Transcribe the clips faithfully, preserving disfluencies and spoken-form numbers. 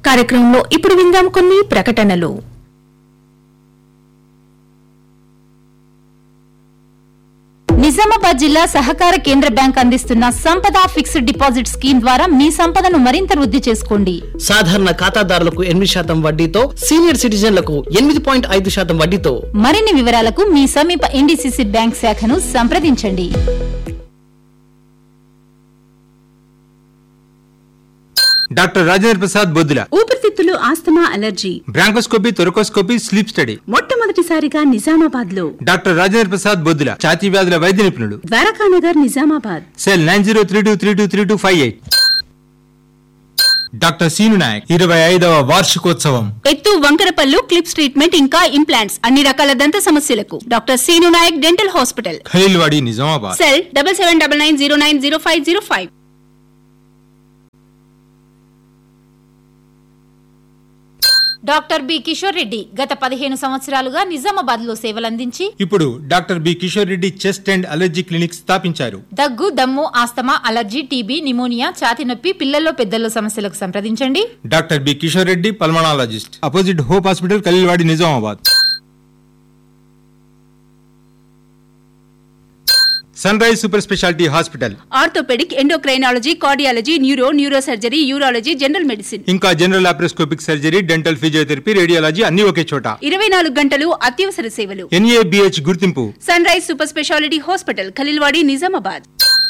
కార్యక్రమంలో ఇప్పుడు విందాం కొన్ని ప్రకటనలు. నిజామాబాద్ జిల్లా సహకార కేంద్ర బ్యాంక్ అందిస్తున్న సంపద ఫిక్స్డ్ డిపాజిట్ స్కీమ్ ద్వారా మీ సంపదను మరింత వృద్ధి చేసుకోండి. సాధారణ ఖాతాదారులకు ఎనిమిది శాతం వడ్డీతో, సీనియర్ సిటిజన్లకు ఎనిమిది పాయింట్ ఐదు శాతం వడ్డీతో. మరిన్ని వివరాలకు మీ సమీప ఎన్డీసీసీ బ్యాంక్ శాఖను సంప్రదించండి. డాక్టర్ రాజేంద్ర ప్రసాద్ బొద్దుల ఊపిరితిత్తులు, asthma, allergy, bronchoscopy, thoracoscopy, sleep study మొట్టమొదటిసారిగా నిజామాబాద్ లో. డాక్టర్ రాజేంద్ర ప్రసాద్ బొద్దుల ఛాతీ వ్యాధుల వైద్య నిపుణుడు. Dwarakanagar, Nizamabad. Cell nine zero three two three two three two five eight. Doctor scene Naik ఇరవై ఐదవ వార్షికోత్సవం. ఎత్తు, వంకరపల్లు, క్లిప్స్ ట్రీట్మెంట్ ఇంకా ఇంప్లాంట్స్, అన్ని రకాల దంత సమస్యలకు doctor scene Naik dental hospital, Khaleelwadi, Nizamabad. Cell double seven double nine zero nine zero five zero five. Doctor B Kishore Reddy గత పదిహేను సంవత్సరాలుగా నిజామాబాద్ లో సేవలందించి ఇప్పుడు doctor B Kishore Reddy chest and allergy clinic స్థాపించారు. దగ్గు, దమ్ము, ఆస్తమా, అలర్జీ, టీబీ, నిమోనియా, ఛాతీ నొప్పి, పిల్లల్లో పెద్దల్లో సమస్యలకు సంప్రదించండి. Doctor B Kishore Reddy pulmonologist, opposite hope hospital, Khaleelwadi, Nizamabad. Sun rise super speciality hospital, orthopaedic, endocrinology, cardiology, neuro, neuro surgery, urology, general medicine, ఇంకా general laparoscopic surgery, dental, physiotherapy, radiology అన్ని ఒకే చోట. ఇరవై నాలుగు గంటలు అత్యవసర సేవలు. ఎన్ఏబిహెచ్ గుర్తింపు. Sun rise super speciality hospital, Khaleelwadi, Nizamabad.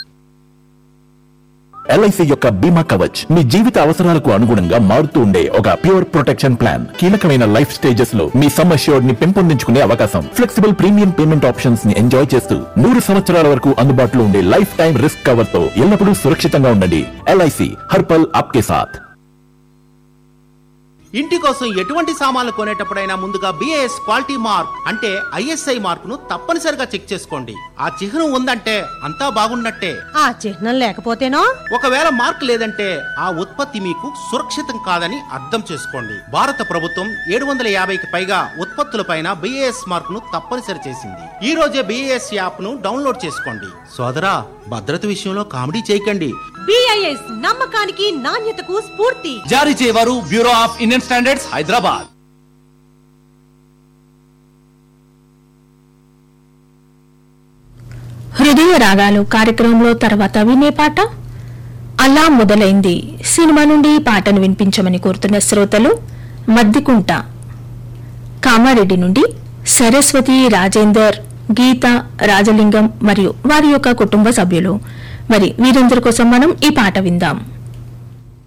LIC యొక్క బీమా కవచ్ మీ జీవిత అవసరాలకు అనుగుణంగా మారుతూ ఉండే ఒక ప్యూర్ ప్రొటెక్షన్ ప్లాన్. కీలకమైన లైఫ్ స్టేజెస్ లో మీ సమ్ అష్యూర్డ్ ని పెంపొందించుకునే అవకాశం, ఫ్లెక్సిబుల్ ప్రీమియం పేమెంట్ ఆప్షన్స్ ని ఎంజాయ్ చేస్తూ నూరు సంవత్సరాల వరకు అందుబాటులో ఉండే లైఫ్ టైం రిస్క్ కవర్ తో ఎల్లప్పుడూ సురక్షితంగా ఉండండి. ఎల్ఐసి హర్పల్ ఆప్కే సాథ్. ఇంటి కోసం ఎటువంటి సామాన్లు కొనేటప్పుడైనా ముందుగా బిఏఎస్ క్వాలిటీ మార్క్ అంటే ఐఎస్ఐ మార్క్ ను తప్పనిసరిగా చెక్ చేసుకోండి. ఆ చిహ్నం ఉందంటే అంతా బాగున్నట్టే. ఆ చిహ్నం లేకపోతేనో? ఒకవేళ మార్క్ లేదంటే ఆ ఉత్పత్తి మీకు సురక్షితం కాదని అర్థం చేసుకోండి. భారత ప్రభుత్వం ఏడు వందల యాభైకి పైగా ఉత్పత్తులపైన బిఏఎస్ మార్క్ ను తప్పనిసరి చేసింది. ఈ రోజే బిఏఎస్ యాప్ ను డౌన్లోడ్ చేసుకోండి. సోదరా, భద్రత విషయంలో కామెడీ చేయకండి. బిఐఎస్ నమ్మకానికి, నాణ్యతకు స్ఫూర్తి. జారీ చేయవారు bureau of Indian standards, Hyderabad. హృదయ రాగాలు కార్యక్రమంలో తర్వాత వినే పాట అలా మొదలైంది సినిమా నుండి పాటను వినిపించమని కోరుతున్న శ్రోతలు మద్దికుంట కామారెడ్డి నుండి సరస్వతి, రాజేందర్, గీత, రాజలింగం మరియు వారి యొక్క కుటుంబ సభ్యులు. మరి వీరందరి కోసం మనం ఈ పాట విందాం.